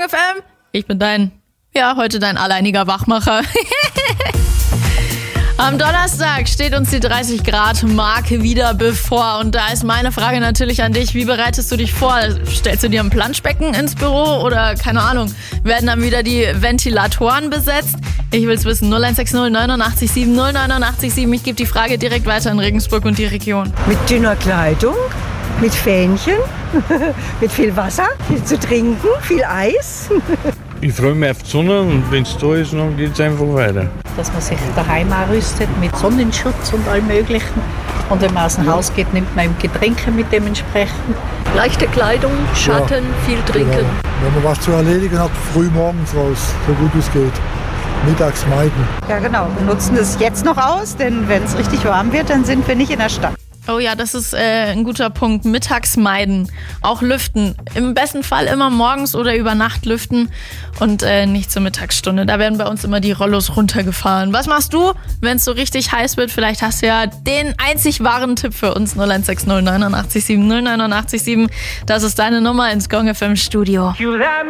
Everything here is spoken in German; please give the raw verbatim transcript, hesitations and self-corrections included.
F M. Ich bin dein, ja, heute dein alleiniger Wachmacher. Am Donnerstag steht uns die dreißig Grad Marke wieder bevor. Und da ist meine Frage natürlich an dich. Wie bereitest du dich vor? Stellst du dir ein Planschbecken ins Büro oder, keine Ahnung, werden dann wieder die Ventilatoren besetzt? Ich will's wissen. null eins sechs null neun acht sieben null neun acht sieben. Ich gebe die Frage direkt weiter in Regensburg und die Region. Mit dünner Kleidung, mit Fähnchen, mit viel Wasser, viel zu trinken, viel Eis. Ich freue mich auf die Sonne und wenn es da ist, dann geht es einfach weiter. Dass man sich daheim ausrüstet mit Sonnenschutz und allem Möglichen. Und wenn man aus dem Haus geht, nimmt man Getränke mit dementsprechend. Leichte Kleidung, Schatten, ja, viel trinken. Genau. Wenn man was zu erledigen hat, früh morgens raus, so gut es geht. Mittags meiden. Ja genau, wir nutzen es jetzt noch aus, denn wenn es richtig warm wird, dann sind wir nicht in der Stadt. Oh ja, das ist äh, ein guter Punkt. Mittags meiden, auch lüften. Im besten Fall immer morgens oder über Nacht lüften und äh, nicht zur Mittagsstunde. Da werden bei uns immer die Rollos runtergefahren. Was machst du, wenn es so richtig heiß wird? Vielleicht hast du ja den einzig wahren Tipp für uns. null eins sechs null neun acht sieben null neun acht sieben. Das ist deine Nummer ins Gong F M Studio.